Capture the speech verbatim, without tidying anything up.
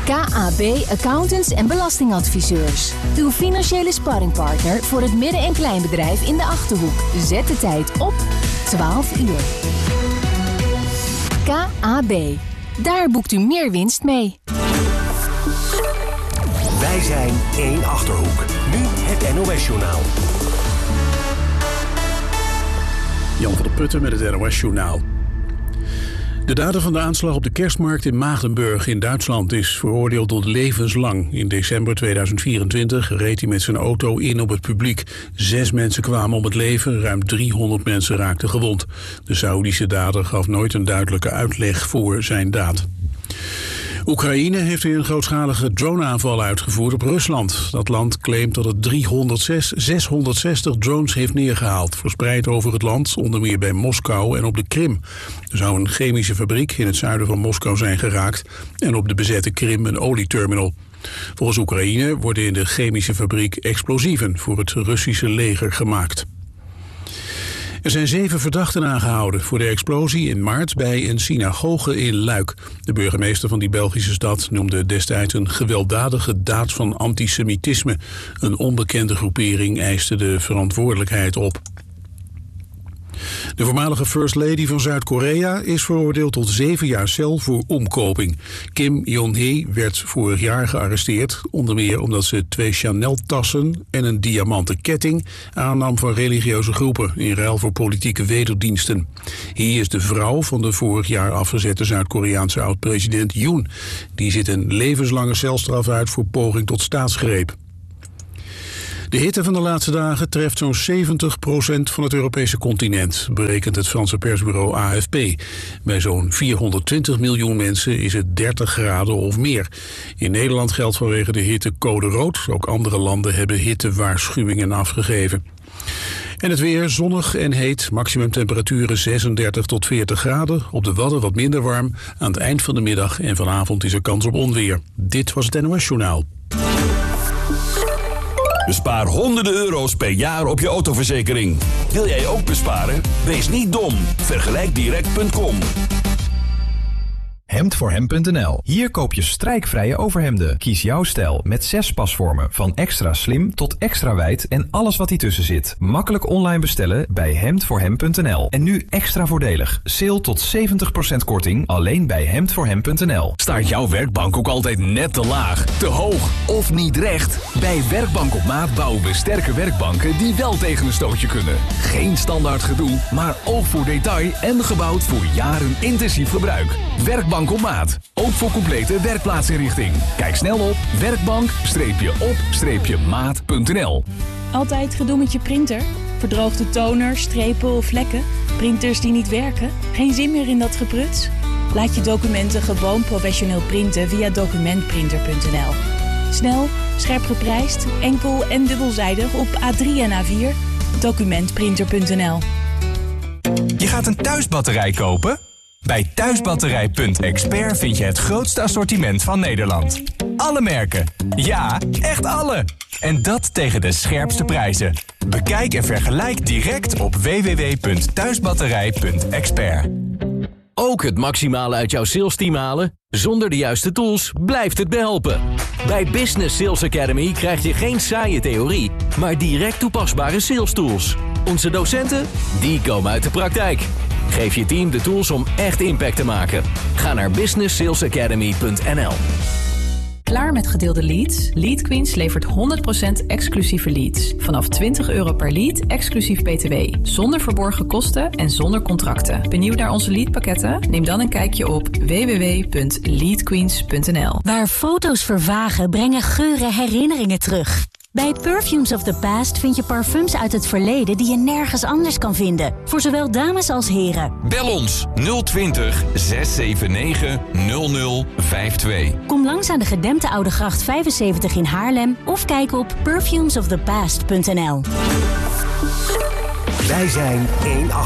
K A B Accountants en Belastingadviseurs. Uw financiële sparringpartner voor het midden- en kleinbedrijf in de Achterhoek. Zet de tijd op twaalf uur. K A B. Daar boekt u meer winst mee. Wij zijn één Achterhoek. Nu het N O S-journaal. Jan van der Putten met het N O S-journaal. De dader van de aanslag op de kerstmarkt in Maagdenburg in Duitsland is veroordeeld tot levenslang. In december tweeduizend vierentwintig reed hij met zijn auto in op het publiek. Zes mensen kwamen om het leven, ruim driehonderd mensen raakten gewond. De Saoedische dader gaf nooit een duidelijke uitleg voor zijn daad. Oekraïne heeft weer een grootschalige droneaanval uitgevoerd op Rusland. Dat land claimt dat het driehonderdzes, zeshonderdzestig drones heeft neergehaald, verspreid over het land, onder meer bij Moskou en op de Krim. Er zou een chemische fabriek in het zuiden van Moskou zijn geraakt en op de bezette Krim een olieterminal. Volgens Oekraïne worden in de chemische fabriek explosieven voor het Russische leger gemaakt. Er zijn zeven verdachten aangehouden voor de explosie in maart bij een synagoge in Luik. De burgemeester van die Belgische stad noemde destijds een gewelddadige daad van antisemitisme. Een onbekende groepering eiste de verantwoordelijkheid op. De voormalige First Lady van Zuid-Korea is veroordeeld tot zeven jaar cel voor omkoping. Kim Jong-hee werd vorig jaar gearresteerd, onder meer omdat ze twee Chanel-tassen en een diamanten ketting aannam van religieuze groepen in ruil voor politieke wederdiensten. Hee is de vrouw van de vorig jaar afgezette Zuid-Koreaanse oud-president Yoon. Die zit een levenslange celstraf uit voor poging tot staatsgreep. De hitte van de laatste dagen treft zo'n zeventig procent van het Europese continent, berekent het Franse persbureau A F P. Bij zo'n vierhonderdtwintig miljoen mensen is het dertig graden of meer. In Nederland geldt vanwege de hitte code rood. Ook andere landen hebben hittewaarschuwingen afgegeven. En het weer zonnig en heet, maximumtemperaturen zesendertig tot veertig graden. Op de Wadden wat minder warm. Aan het eind van de middag en vanavond is er kans op onweer. Dit was het N O S-journaal. Bespaar honderden euro's per jaar op je autoverzekering. Wil jij ook besparen? Wees niet dom. Vergelijk direct punt com. hemd voor hem punt n l. Hier koop je strijkvrije overhemden. Kies jouw stijl met zes pasvormen. Van extra slim tot extra wijd en alles wat ertussen zit. Makkelijk online bestellen bij hemd voor hem punt n l. En nu extra voordelig. Sale tot zeventig procent korting alleen bij hemd voor hem punt n l. Staat jouw werkbank ook altijd net te laag, te hoog of niet recht? Bij Werkbank op Maat bouwen we sterke werkbanken die wel tegen een stootje kunnen. Geen standaard gedoe, maar oog voor detail en gebouwd voor jaren intensief gebruik. Werkbank op Maat. Ook voor complete werkplaatsinrichting. Kijk snel op werkbank op maat punt n l. Altijd gedoe met je printer? Verdroogde toner, strepen of vlekken? Printers die niet werken? Geen zin meer in dat gepruts? Laat je documenten gewoon professioneel printen via documentprinter punt n l. Snel, scherp geprijsd, enkel en dubbelzijdig op A drie en A vier. documentprinter punt n l. Je gaat een thuisbatterij kopen? Bij thuisbatterij punt expert vind je het grootste assortiment van Nederland. Alle merken. Ja, echt alle. En dat tegen de scherpste prijzen. Bekijk en vergelijk direct op w w w punt thuisbatterij punt expert. Ook het maximale uit jouw salesteam halen? Zonder de juiste tools blijft het behelpen. Bij Business Sales Academy krijg je geen saaie theorie, maar direct toepasbare sales tools. Onze docenten, die komen uit de praktijk. Geef je team de tools om echt impact te maken. Ga naar business sales academy punt n l. Klaar met gedeelde leads? Lead Queens levert honderd procent exclusieve leads. Vanaf twintig euro per lead, exclusief B T W. Zonder verborgen kosten en zonder contracten. Benieuwd naar onze leadpakketten? Neem dan een kijkje op w w w punt lead queens punt n l. Waar foto's vervagen, brengen geuren herinneringen terug. Bij Perfumes of the Past vind je parfums uit het verleden die je nergens anders kan vinden. Voor zowel dames als heren. Bel ons nul twintig, zes zeven negen, nul nul vijf twee. Kom langs aan de gedempte Oude Gracht vijfenzeventig in Haarlem of kijk op perfumes of the past punt n l. Wij zijn één acht.